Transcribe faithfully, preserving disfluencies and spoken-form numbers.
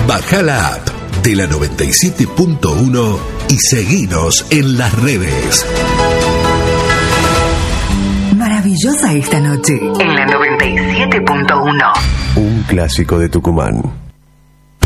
Bajá la app de la noventa y siete punto uno y seguinos en las redes. Maravillosa esta noche en la noventa y siete punto uno. Un clásico de Tucumán.